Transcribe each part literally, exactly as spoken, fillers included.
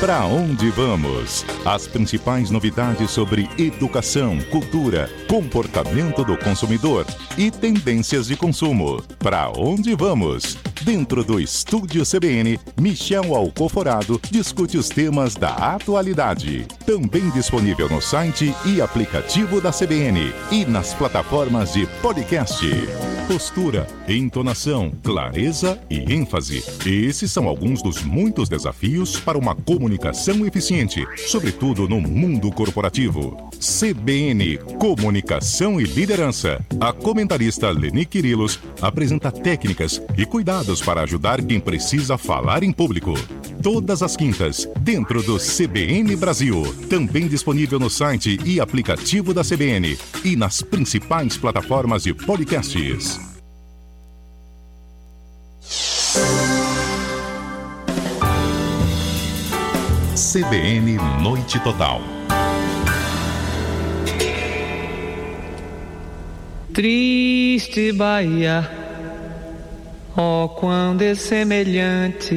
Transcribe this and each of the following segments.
Pra Onde Vamos? As principais novidades sobre educação, cultura, comportamento do consumidor e tendências de consumo. Pra Onde Vamos? Dentro do Estúdio C B N, Michel Alcoforado discute os temas da atualidade. Também disponível no site e aplicativo da C B N e nas plataformas de podcast. Postura, entonação, clareza e ênfase. Esses são alguns dos muitos desafios para uma comunicação eficiente, sobretudo no mundo corporativo. C B N Comunicação e Liderança. A comentarista Leni Quirilos apresenta técnicas e cuidados para ajudar quem precisa falar em público. Todas as quintas, dentro do C B N Brasil. Também disponível no site e aplicativo da C B N e nas principais plataformas de podcasts. C B N Noite Total. Triste Bahia, oh, quando é semelhante.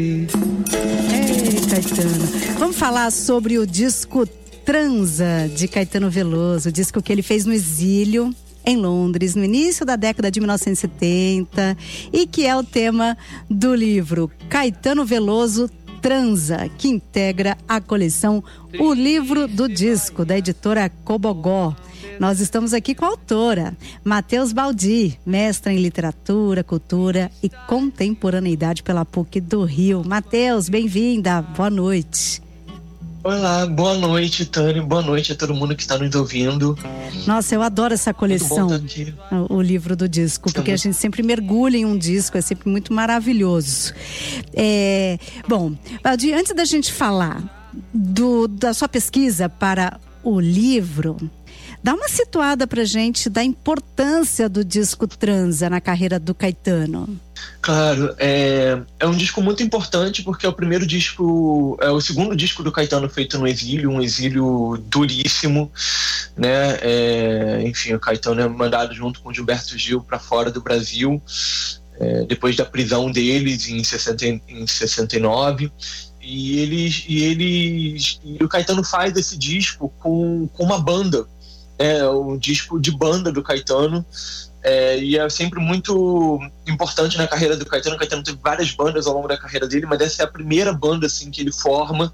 Ei, Caetano, vamos falar sobre o disco Transa, de Caetano Veloso, o disco que ele fez no exílio, em Londres, no início da década de mil novecentos e setenta, e que é o tema do livro Caetano Veloso Transa, que integra a coleção O Livro do Disco, da editora Cobogó. Nós estamos aqui com a autora, Matheus Baldi, mestra em literatura, cultura e contemporaneidade pela P U C do Rio. Matheus, bem-vinda, boa noite. Olá, boa noite, Tânia, boa noite a todo mundo que está nos ouvindo. Nossa, eu adoro essa coleção, o, o livro do disco, porque a gente sempre mergulha em um disco, é sempre muito maravilhoso. É, bom, Baldi, antes da gente falar do, da sua pesquisa para o livro, dá uma situada pra gente da importância do disco Transa na carreira do Caetano. Claro, é, é um disco muito importante porque é o primeiro disco, é o segundo disco do Caetano feito no exílio, um exílio duríssimo, né? É, enfim, o Caetano é mandado junto com Gilberto Gil para fora do Brasil, é, depois da prisão deles em, sessenta, em sessenta e nove. E eles, e eles, e o Caetano faz esse disco com, com uma banda. É um disco de banda do Caetano, é, e é sempre muito importante na carreira do Caetano. O Caetano teve várias bandas ao longo da carreira dele, mas essa é a primeira banda assim, que ele forma,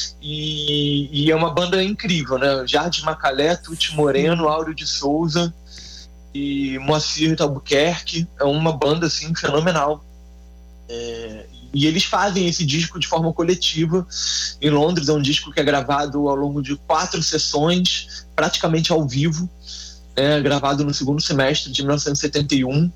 e, e é uma banda incrível, né? Jardim Macalé, Tuti Moreno, Áureo de Souza e Moacir Albuquerque. É uma banda assim, fenomenal. É, e eles fazem esse disco de forma coletiva em Londres. É um disco que é gravado ao longo de quatro sessões, praticamente ao vivo, né, gravado no segundo semestre de mil novecentos e setenta e um,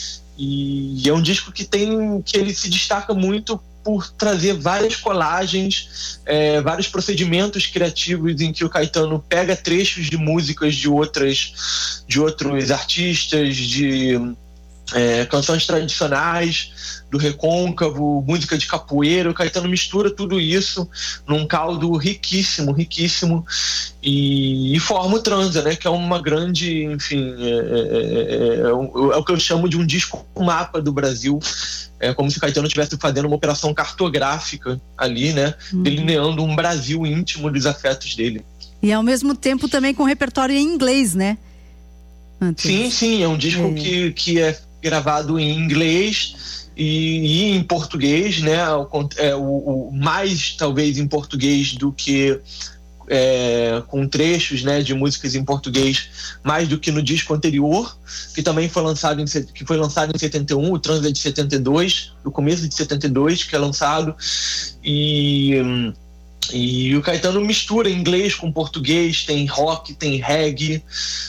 e é um disco que tem que ele se destaca muito por trazer várias colagens, é, vários procedimentos criativos em que o Caetano pega trechos de músicas de outras de outros artistas, de É, canções tradicionais do recôncavo, música de capoeira. O Caetano mistura tudo isso num caldo riquíssimo, riquíssimo e, e forma o Transa, né? Que é uma grande, enfim, é, é, é, é, o, é o que eu chamo de um disco mapa do Brasil. É como se o Caetano estivesse fazendo uma operação cartográfica ali, né? Uhum. Delineando um Brasil íntimo dos afetos dele. E ao mesmo tempo também com repertório em inglês, né? Antes. Sim, sim, é um disco é. Que, que é gravado em inglês e, e em português, né? O, é, o, o mais talvez em português do que é, com trechos, né, de músicas em português, mais do que no disco anterior, que também foi lançado em, que foi lançado em setenta e um, o Transa de setenta e dois, no começo de setenta e dois, que é lançado, e, e o Caetano mistura inglês com português, tem rock, tem reggae.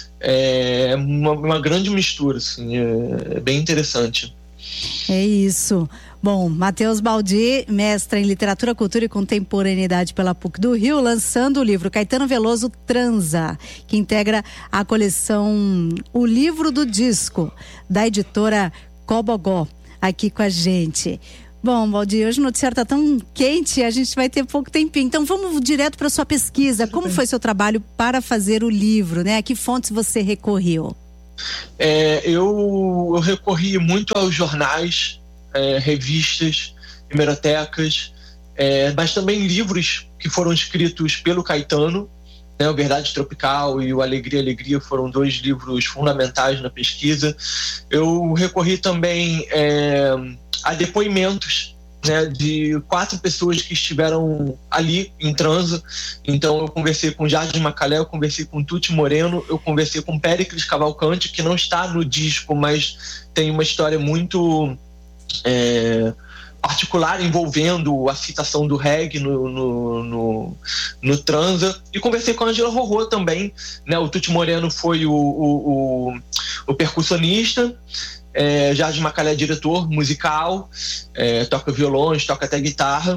É uma, uma grande mistura, assim, é, é bem interessante. É isso. Bom, Matheus Baldi, mestre em literatura, cultura e contemporaneidade pela P U C do Rio, lançando o livro Caetano Veloso Transa, que integra a coleção O Livro do Disco, da editora Cobogó, aqui com a gente. Bom, Baldi, hoje o noticiário está tão quente, a gente vai ter pouco tempinho. Então vamos direto para a sua pesquisa. Como foi seu trabalho para fazer o livro, né? A que fontes você recorreu? É, eu, eu recorri muito aos jornais, é, revistas, hemerotecas, é, mas também livros que foram escritos pelo Caetano, né, o Verdade Tropical e o Alegria, Alegria foram dois livros fundamentais na pesquisa. Eu recorri também é, a depoimentos, né, de quatro pessoas que estiveram ali em transa. Então eu conversei com Jardim Macalé, eu conversei com Tuti Moreno, eu conversei com Péricles Cavalcante, que não está no disco, mas tem uma história muito é, particular envolvendo a citação do reggae no, no, no, no transa. E conversei com a Ângela Rorô também, né? O Tuti Moreno foi o, o, o, o percussionista, é, Jardim Macalé é diretor musical, é, toca violões, toca até guitarra,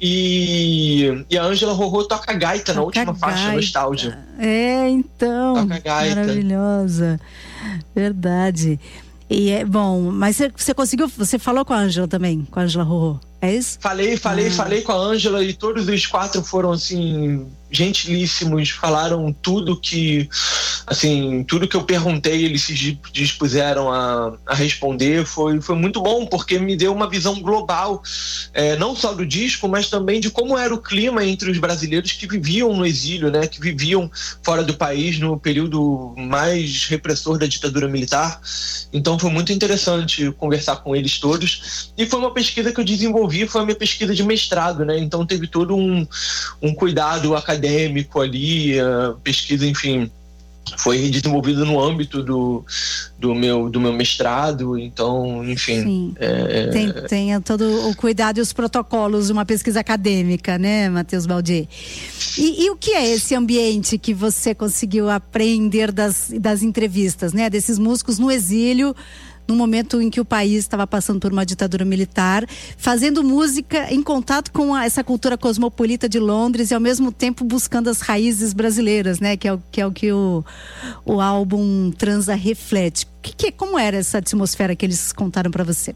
e, e a Ângela Rorô toca gaita toca na última gaita. Faixa, Nostalgia. É, então, toca gaita. Maravilhosa, verdade. E é bom, mas você, você conseguiu, você falou com a Ângela também, com a Ângela Rorô, é isso? Falei, falei, ah. falei com a Ângela, e todos os quatro foram, assim, gentilíssimos, falaram tudo que, assim, tudo que eu perguntei, eles se dispuseram a, a responder. Foi, foi muito bom, porque me deu uma visão global, é, não só do disco, mas também de como era o clima entre os brasileiros que viviam no exílio, né, que viviam fora do país no período mais repressor da ditadura militar. Então foi muito interessante conversar com eles todos, e foi uma pesquisa que eu desenvolvi, foi a minha pesquisa de mestrado, né, então teve todo um, um cuidado acadêmico ali, a pesquisa, enfim, foi desenvolvida no âmbito do, do, meu, do meu mestrado, então, enfim. É... Tem, tem todo o cuidado e os protocolos de uma pesquisa acadêmica, né, Matheus Baldi? E, e o que é esse ambiente que você conseguiu aprender das, das entrevistas, né, desses músicos no exílio, no momento em que o país estava passando por uma ditadura militar, fazendo música em contato com a, essa cultura cosmopolita de Londres, e ao mesmo tempo buscando as raízes brasileiras, né? Que é o que, é o, que o, o álbum Transa reflete. Que, que, como era essa atmosfera que eles contaram para você?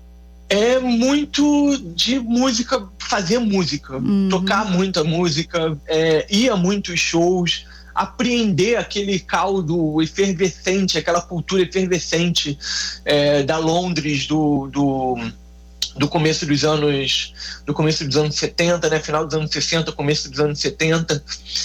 É muito de música, fazer música, uhum. tocar muita música, é, ir a muitos shows, apreender aquele caldo efervescente, aquela cultura efervescente é, da Londres do, do, do começo dos anos do começo dos anos setenta, né? Final dos anos sessenta, começo dos anos setenta.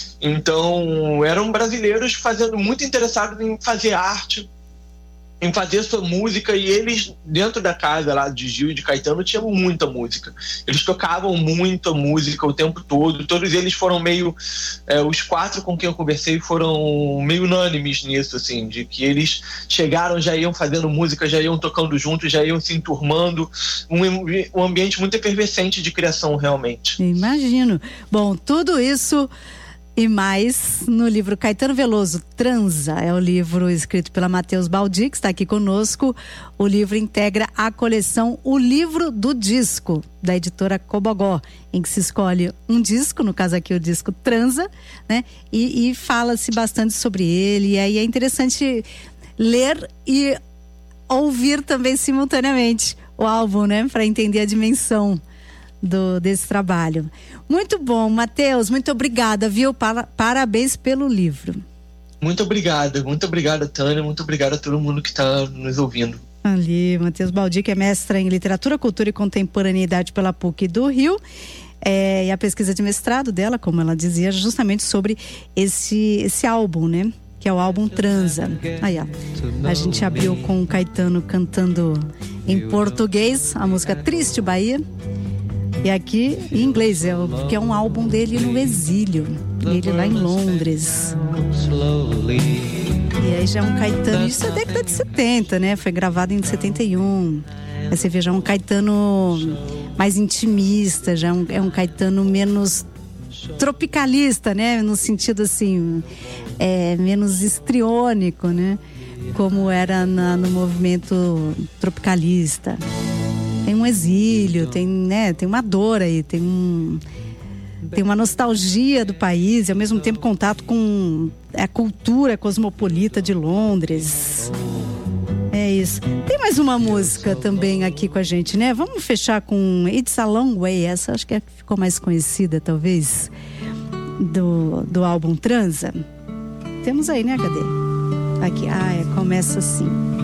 Então eram brasileiros fazendo, muito interessados em fazer arte, em fazer sua música, e eles, dentro da casa lá de Gil e de Caetano, tinham muita música. Eles tocavam muita música o tempo todo, todos eles foram meio, é, os quatro com quem eu conversei foram meio unânimes nisso, assim, de que eles chegaram, já iam fazendo música, já iam tocando juntos, já iam se enturmando, um, um ambiente muito efervescente de criação, realmente. Imagino. Bom, tudo isso e mais no livro Caetano Veloso, Transa. É o livro escrito pela Matheus Baldi, que está aqui conosco. O livro integra a coleção O Livro do Disco, da editora Cobogó, em que se escolhe um disco, no caso aqui o disco Transa, né? E, e fala-se bastante sobre ele. E aí é interessante ler e ouvir também simultaneamente o álbum, né? Para entender a dimensão Do, desse trabalho. Muito bom, Matheus, muito obrigada, viu? Para, parabéns pelo livro. Muito obrigada, muito obrigada, Tânia, muito obrigada a todo mundo que está nos ouvindo. Ali, Matheus Baldi, que é mestra em Literatura, Cultura e Contemporaneidade pela P U C do Rio. É, e a pesquisa de mestrado dela, como ela dizia, justamente sobre esse, esse álbum, né? Que é o álbum Transa. Aí, ó. A gente abriu com o Caetano cantando em português a música Triste Bahia. E aqui em inglês, é, que é um álbum dele no exílio, ele lá em Londres. E aí já é um Caetano, isso é década de setenta, né? Foi gravado em setenta e um. Aí você vê já um Caetano mais intimista, já é um, é um Caetano menos tropicalista, né? No sentido assim, é, menos histriônico, né? Como era na, no movimento tropicalista. Tem um exílio, tem, né, tem uma dor aí, tem, um, tem uma nostalgia do país e ao mesmo tempo contato com a cultura cosmopolita de Londres. É isso. Tem mais uma música também aqui com a gente, né? Vamos fechar com It's a Long Way. Essa acho que é, ficou mais conhecida, talvez, do, do álbum Transa. Temos aí, né, cadê? Aqui, ah, é, começa assim.